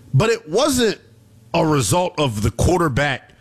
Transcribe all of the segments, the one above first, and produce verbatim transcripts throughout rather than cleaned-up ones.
But it wasn't a result of the quarterback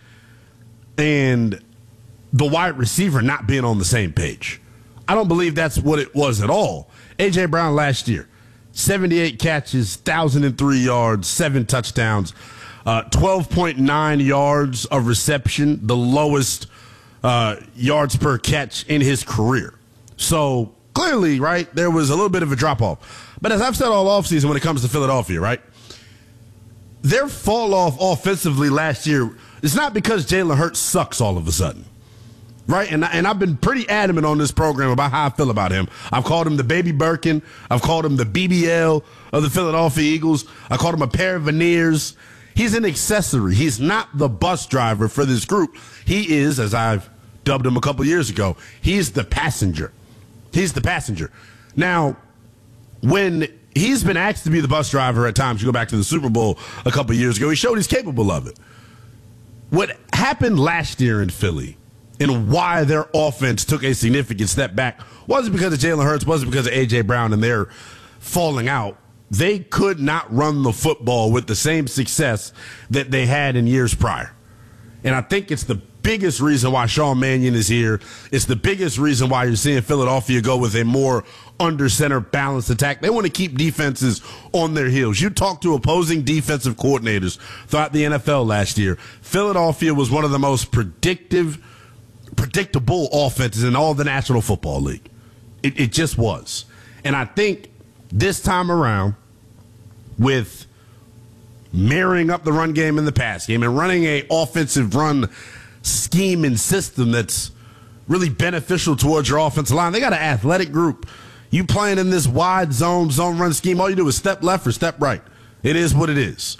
and the wide receiver not being on the same page. I don't believe that's what it was at all. A J. Brown last year, seventy-eight catches, one thousand three yards, seven touchdowns, uh, twelve point nine yards of reception, the lowest uh, yards per catch in his career. So clearly, right, there was a little bit of a drop-off. But as I've said all offseason when it comes to Philadelphia, right, their fall-off offensively last year, it's not because Jalen Hurts sucks all of a sudden. Right, and, and I've been pretty adamant on this program about how I feel about him. I've called him the Baby Birkin. I've called him the B B L of the Philadelphia Eagles. I called him a pair of veneers. He's an accessory. He's not the bus driver for this group. He is, as I've dubbed him a couple years ago, he's the passenger. He's the passenger. Now, when he's been asked to be the bus driver at times, you go back to the Super Bowl a couple years ago, he showed he's capable of it. What happened last year in Philly and why their offense took a significant step back wasn't because of Jalen Hurts, wasn't because of A J. Brown and their falling out. They could not run the football with the same success that they had in years prior. And I think it's the biggest reason why Sean Mannion is here. It's the biggest reason why you're seeing Philadelphia go with a more under-center balanced attack. They want to keep defenses on their heels. You talk to opposing defensive coordinators throughout the N F L last year. Philadelphia was one of the most predictive predictable offenses in all the National Football League. It, it just was. And I think this time around, with marrying up the run game and the pass game and running a offensive run scheme and system that's really beneficial towards your offensive line, they got an athletic group. You playing in this wide zone, zone run scheme, all you do is step left or step right. It is what it is.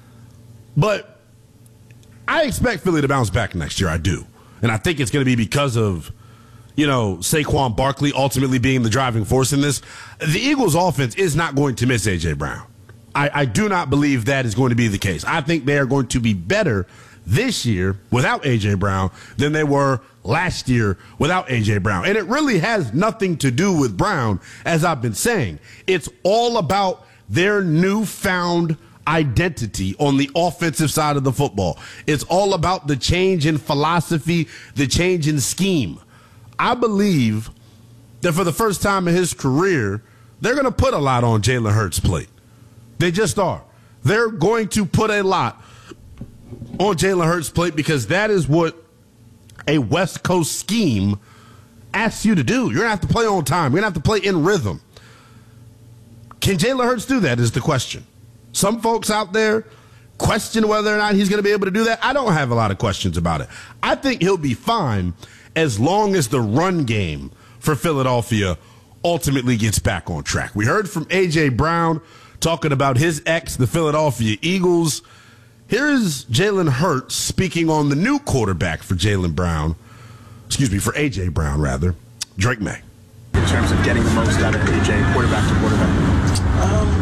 But I expect Philly to bounce back next year. I do. And I think it's going to be because of, you know, Saquon Barkley ultimately being the driving force in this. The Eagles' offense is not going to miss A J. Brown. I, I do not believe that is going to be the case. I think they are going to be better this year without A J. Brown than they were last year without A J. Brown. And it really has nothing to do with Brown, as I've been saying. It's all about their newfound identity on the offensive side of the football. It's all about the change in philosophy, the change in scheme. I believe that for the first time in his career, they're going to put a lot on Jalen Hurts' plate. They just are. They're going to put a lot on Jalen Hurts' plate because that is what a West Coast scheme asks you to do. You're going to have to play on time. You're going to have to play in rhythm. Can Jalen Hurts do that is the question. Some folks out there question whether or not he's going to be able to do that. I don't have a lot of questions about it. I think he'll be fine as long as the run game for Philadelphia ultimately gets back on track. We heard from A J. Brown talking about his ex, the Philadelphia Eagles. Here's Jalen Hurts speaking on the new quarterback for Jalen Brown, excuse me, for A J. Brown, rather, Drake May. In terms of getting the most out of A J, quarterback to quarterback? Um,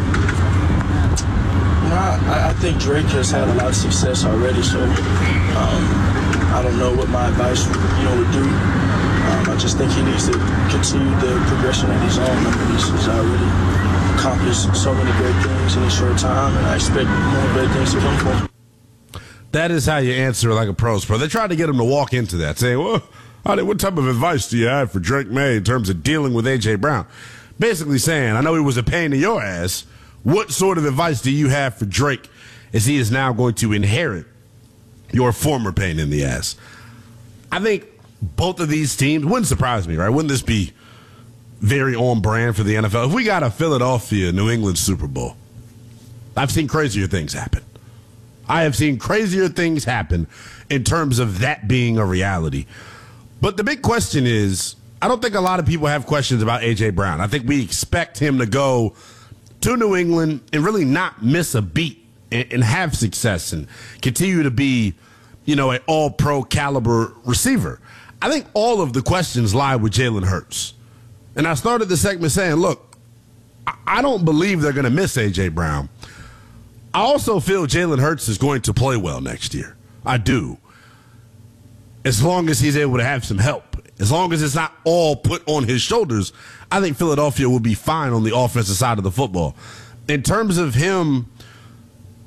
I, I think Drake has had a lot of success already, so um, I don't know what my advice, you know, would do. Um, I just think he needs to continue the progression that he's on. I mean, he's, he's already accomplished so many great things in a short time, and I expect more great things to come for him. That is how you answer like a pros pro. They tried to get him to walk into that, saying, well, what type of advice do you have for Drake May in terms of dealing with A J. Brown? Basically saying, I know he was a pain in your ass. What sort of advice do you have for Drake as he is now going to inherit your former pain in the ass? I think both of these teams wouldn't surprise me, right? Wouldn't this be very on brand for the N F L? If we got a Philadelphia New England Super Bowl, I've seen crazier things happen. I have seen crazier things happen in terms of that being a reality. But the big question is, I don't think a lot of people have questions about A J. Brown. I think we expect him to go to New England and really not miss a beat and, and have success and continue to be, you know, an all-pro caliber receiver. I think all of the questions lie with Jalen Hurts. And I started the segment saying, look, I, I don't believe they're going to miss A J. Brown. I also feel Jalen Hurts is going to play well next year. I do. As long as he's able to have some help. As long as it's not all put on his shoulders, I think Philadelphia will be fine on the offensive side of the football. In terms of him